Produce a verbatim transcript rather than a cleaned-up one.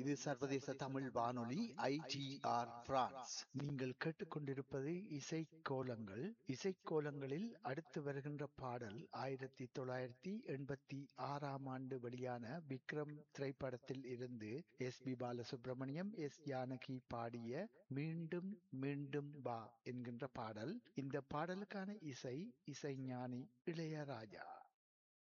இது சர்வதேச தமிழ் வானொலி ஐடிஆர் பிரான்ஸ். நீங்கள் கேட்டுக்கொண்டிருப்பது இசை கோலங்கள். இசை கோலங்களில் அடுத்து வருகின்ற பாடல் ஆயிரத்தி தொள்ளாயிரத்தி எண்பத்தி ஆறாம் ஆண்டு வெளியான விக்ரம் திரைப்படத்தில் இருந்து S B Balasubramaniam, S Janaki பாடிய மீண்டும் மீண்டும் வா என்கின்ற பாடல். இந்த பாடலுக்கான இசை இசைஞானி இளையராஜா.